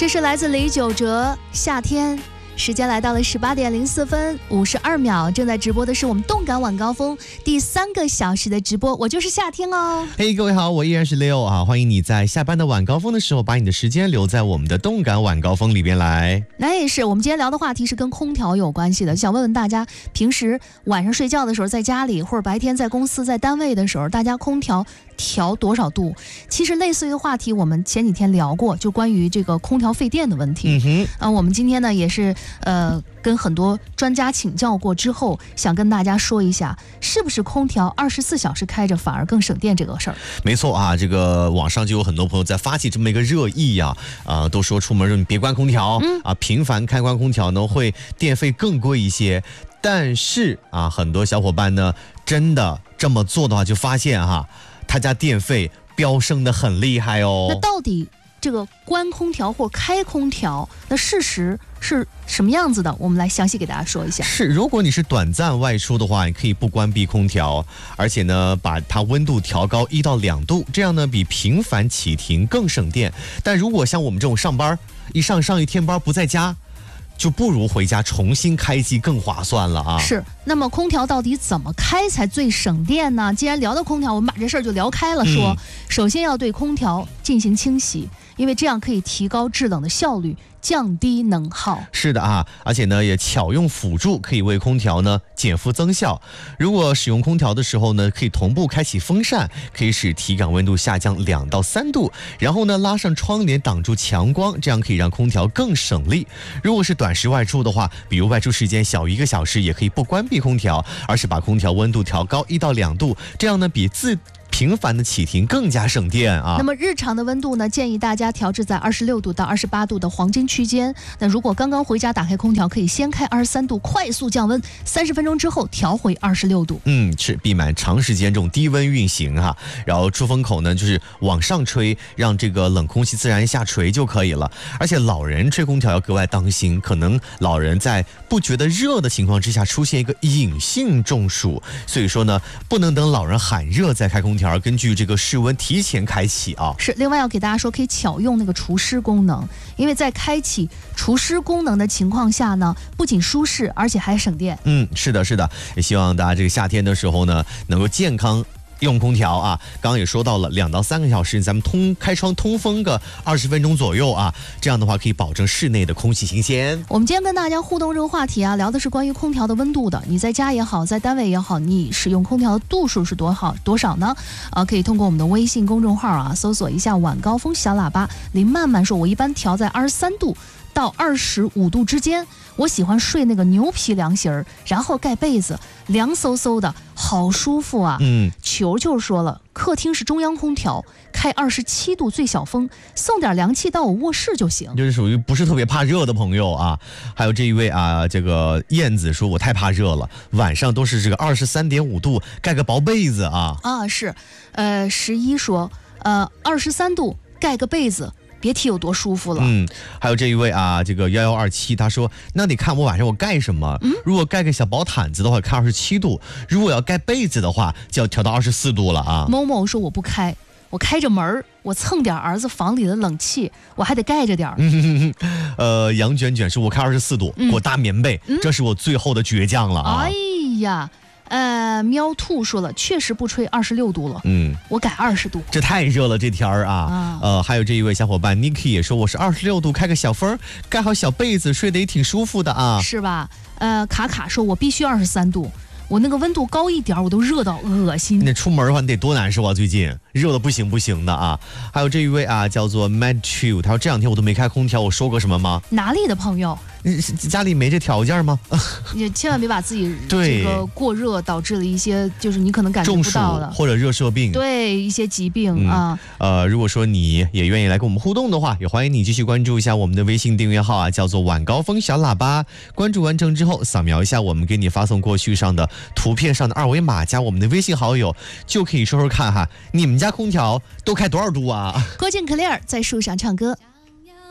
这是来自李玖哲夏天。时间来到了18点04分52秒，正在直播的是我们动感晚高峰第3个小时的直播，我就是夏天哦。 嘿，各位好，我依然是 Leo 啊，欢迎你在下班的晚高峰的时候，把你的时间留在我们的动感晚高峰里边来。 那也是，我们今天聊的话题是跟空调有关系的，想问问大家，平时晚上睡觉的时候，在家里或者白天在公司、在单位的时候，大家空调调多少度？其实类似于的话题，我们前几天聊过，就关于这个空调费电的问题。我们今天呢也是跟很多专家请教过之后，想跟大家说一下，是不是空调24小时开着反而更省电这个事儿？ 没错啊，这个网上就有很多朋友在发起这么一个热议呀，都说出门你别关空调，频繁开关空调呢会电费更贵一些。但是啊，很多小伙伴呢真的这么做的话，就发现他家电费飙升的很厉害哦。 那到底这个关空调或开空调，那事实是什么样子的？我们来详细给大家说一下。 是，如果你是短暂外出的话，你可以不关闭空调，而且呢，把它温度调高1到2度，这样呢比频繁启停更省电。但如果像我们这种上班上一天班不在家，就不如回家重新开机更划算了啊！ 是，那么空调到底怎么开才最省电呢？既然聊到空调，我们把这事儿就聊开了说。首先要对空调进行清洗，因为这样可以提高制冷的效率，降低能耗。 是的啊，而且呢也巧用辅助，可以为空调呢减负增效。如果使用空调的时候呢，可以同步开启风扇，可以使体感温度下降2到3度，然后呢拉上窗帘挡住强光，这样可以让空调更省力。如果是短时外出的话，比如外出时间小1个小时，也可以不关闭空调，而是把空调温度调高1到2度，这样呢比频繁的启停更加省电啊。 那么日常的温度呢，建议大家调至在26度到28度的黄金区间。那如果刚刚回家打开空调，可以先开23度，快速降温，30分钟之后调回26度。 是避免长时间这种低温运行然后出风口呢就是往上吹，让这个冷空气自然下垂就可以了。而且老人吹空调要格外当心，可能老人在不觉得热的情况之下出现一个隐性中暑，所以说呢不能等老人喊热再开空调，而根据这个室温提前开启啊。 是，另外要给大家说，可以巧用那个除湿功能，因为在开启除湿功能的情况下呢，不仅舒适，而且还省电。 是的，也希望大家这个夏天的时候呢，能够健康用空调啊。刚刚也说到了2到3个小时，咱们开窗通风个20分钟左右啊，这样的话可以保证室内的空气新鲜。 我们今天跟大家互动这个话题聊的是关于空调的温度的。你在家也好，在单位也好，你使用空调的度数是多少呢？可以通过我们的微信公众号搜索一下晚高峰小喇叭。林曼曼说，我一般调在23度到25度之间，我喜欢睡那个牛皮凉席儿，然后盖被子，凉飕飕的，好舒服啊。球球说了，客厅是中央空调，开27度最小风，送点凉气到我卧室就行。 就是属于不是特别怕热的朋友啊。还有这一位这个燕子说，我太怕热了，晚上都是这个23.5度，盖个薄被子是11说23度盖个被子，别提有多舒服了。 还有这一位这个1127，他说那得看我晚上我盖什么。如果盖个小薄毯子的话，开27度；如果要盖被子的话，就要调到24度了啊。 某某说我不开，我开着门，我蹭点儿子房里的冷气，我还得盖着点儿。 杨卷卷说我开24度，裹大棉被，这是我最后的倔强了啊。 哎呀。喵兔说了，确实不吹26度了，我改20度， 这太热了这天儿还有这一位小伙伴 Niki 也说，我是26度，开个小风，盖好小被子，睡得也挺舒服的是吧？卡卡说，我必须23度，我那个温度高一点我都热到恶心。 那出门的话你得多难受啊，最近热的不行的还有这一位叫做 Matthew， 他说这2天我都没开空调，我说过什么吗？ 哪里的朋友？ 家里没这条件吗？ 你千万别把自己这个过热导致了一些就是你可能感觉不到的中暑或者热射病， 对一些疾病如果说你也愿意来跟我们互动的话，也欢迎你继续关注一下我们的微信订阅号叫做晚高峰小喇叭。关注完成之后，扫描一下我们给你发送过去上的图片上的2维码，加我们的微信好友，就可以说说看你们家空调都开多少度啊？ 郭靖 Clear 在树上唱歌。